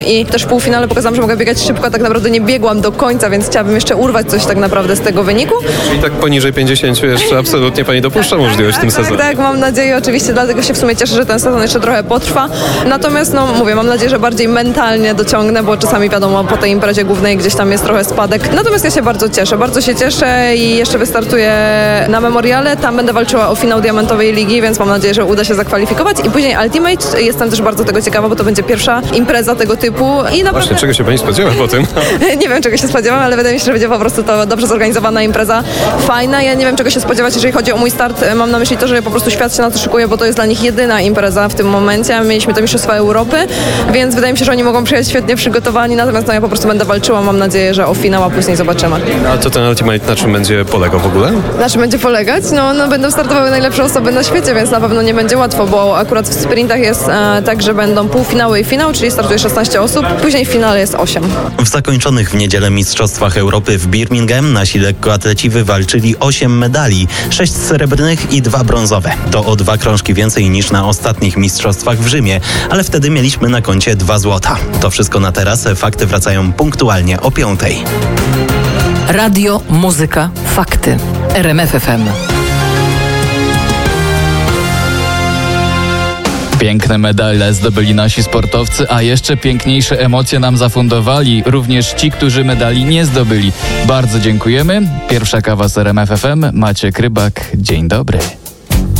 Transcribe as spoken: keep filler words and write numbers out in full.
I też w półfinale pokazałam, że mogę biegać szybko, a tak naprawdę nie biegłam do końca, więc chciałabym jeszcze urwać coś tak naprawdę z tego wyniku. I tak poniżej pięćdziesięciu jeszcze absolutnie pani dopuszcza możliwość w tym sezonie. Tak, tak, mam nadzieję oczywiście, dlatego się w sumie cieszę, że ten sezon jeszcze trochę potrwa. Natomiast no mówię, mam nadzieję, że bardziej mentalnie dociągnę, bo czasami wiadomo, po tej imprezie głównej gdzieś tam jest trochę spadek. Natomiast ja się bardzo cieszę, bardzo się cieszę i jeszcze wystartuję na Memoriale, tam będę walczyła o finał Diamentowej Ligi, więc mam nadzieję, że uda się zakwalifikować i później Ultimate. Jestem też bardzo tego ciekawa, bo to będzie pierwsza impreza tego typu i naprawdę... Właśnie, czego się pani spodziewa po tym? Nie wiem, czego się spodziewam, ale wydaje mi się, że będzie po prostu to dobrze zorganizowana impreza, fajna. Ja nie wiem, czego się spodziewać, jeżeli chodzi o mój start. Mam na myśli to, że po prostu świat się na to szykuje, bo to jest dla nich jedyna impreza w tym momencie. Mieliśmy to Mistrzostwa Europy, więc wydaje mi się, że oni mogą przyjechać świetnie przygotowani, natomiast no, ja po prostu będę walczyła. Mam nadzieję, że o finał, a później zobaczymy. A to ten Ultimate na czym będzie polegał w ogóle? Na czym będzie polegać? No, no będą startowały najlepsze osoby na świecie, więc na pewno nie będzie łatwo, bo akurat w sprintach jest e, tak, że będą półfinały i finał, czyli startuje szesnaście osób, później w finale jest osiem. W zakończonych w niedzielę Mistrzostwach Europy w Birmingham nasi lekkoatleci wywalczyli osiem medali, sześć srebrnych i dwa brązowe. To o dwa krążki więcej niż na ostatnich mistrzostwach w Rzymie, ale wtedy mieliśmy na koncie dwa złota. To wszystko na teraz, fakty wracają punktualnie o piątej. Radio, muzyka, fakty. R M F F M. Piękne medale zdobyli nasi sportowcy, a jeszcze piękniejsze emocje nam zafundowali również ci, którzy medali nie zdobyli. Bardzo dziękujemy. Pierwsza kawa z R M F F M. Maciek Rybak. Dzień dobry.